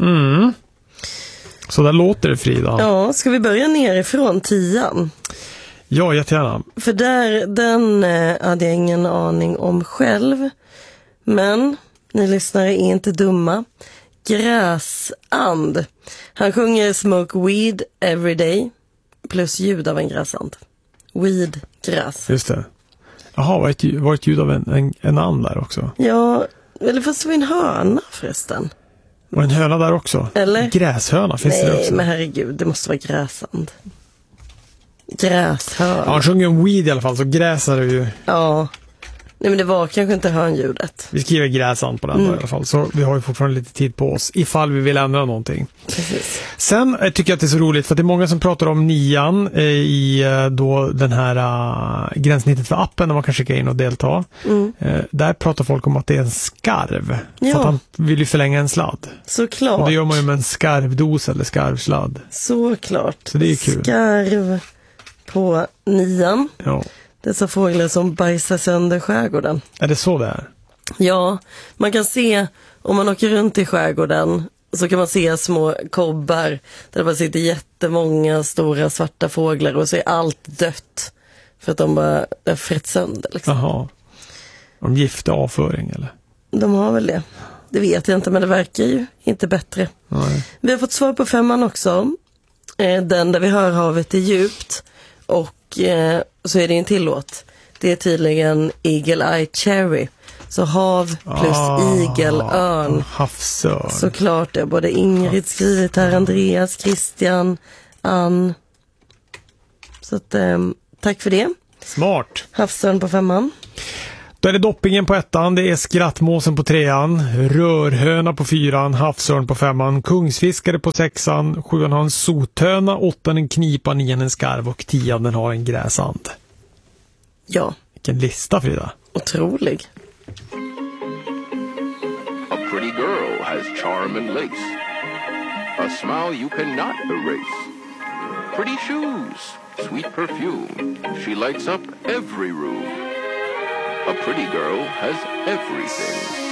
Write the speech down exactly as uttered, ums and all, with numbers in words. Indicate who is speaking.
Speaker 1: Mm. Så där låter det, Frida.
Speaker 2: Ja, ska vi börja nerifrån tian?
Speaker 1: Ja, jättegärna.
Speaker 2: För där, den eh, hade jag ingen aning om själv. Men ni lyssnare är inte dumma. Gräsand. Han sjunger Smoke Weed Every Day plus ljud av en gräsand. Weed, gräs.
Speaker 1: Just det. Jaha, var ett, var ett ljud av en, en, en and där också?
Speaker 2: Ja, eller fast det var en höna förresten.
Speaker 1: Och en höna där också?
Speaker 2: Eller?
Speaker 1: Gräshöna, finns
Speaker 2: Nej,
Speaker 1: det också?
Speaker 2: Nej, men herregud, det måste vara gräsand. Gräshörn.
Speaker 1: Ja, han sjunger en weed i alla fall, så gräs är det ju.
Speaker 2: Ja. Nej, men det var kanske inte hörnljudet.
Speaker 1: Vi skriver gräsand på den mm. i alla fall, så vi har ju fortfarande lite tid på oss ifall vi vill ändra någonting.
Speaker 2: Precis.
Speaker 1: Sen eh, tycker jag att det är så roligt, för att det är många som pratar om nian eh, i eh, då den här uh, gränssnittet för appen där man kan skicka in och delta. Mm. Eh, där pratar folk om att det är en skarv. Ja. För att han vill ju förlänga en sladd.
Speaker 2: Såklart.
Speaker 1: Och det gör man ju med en skarvdos eller skarvsladd.
Speaker 2: Såklart.
Speaker 1: Så det är kul.
Speaker 2: Skarv på nian.
Speaker 1: Ja.
Speaker 2: Dessa fåglar som bajsar sönder skärgården.
Speaker 1: Är det så det är?
Speaker 2: Ja, man kan se, om man åker runt i skärgården så kan man se små kobbar där det bara sitter jättemånga stora svarta fåglar och så är allt dött. För att de bara är frätt sönder. Liksom.
Speaker 1: Jaha. De gifter avföring eller?
Speaker 2: De har väl det. Det vet jag inte, men det verkar ju inte bättre.
Speaker 1: Nej.
Speaker 2: Vi har fått svar på femman också. Den där vi hör havet är djupt. Och eh, så är det en till låt. Det är tydligen Eagle Eye Cherry. Så hav plus ah, igel, örn.
Speaker 1: Havsörn.
Speaker 2: Såklart det. Både Ingrid skrivit här, Andreas, Christian, Ann. Så att, eh, tack för det.
Speaker 1: Smart.
Speaker 2: Havsörn på femman.
Speaker 1: Då är det doppingen på ettan, det är skrattmåsen på trean, rörhöna på fyran, havsörn på femman, kungsfiskare på sexan, sjuan har en sothöna, åttan en knipa, nian en skarv och tian den har en gräsand.
Speaker 2: Ja.
Speaker 1: Vilken lista, Frida.
Speaker 2: Otrolig.
Speaker 3: A pretty girl has charm and lace. A smile you cannot erase. Pretty shoes, sweet perfume. She lights up every room. A pretty girl has everything.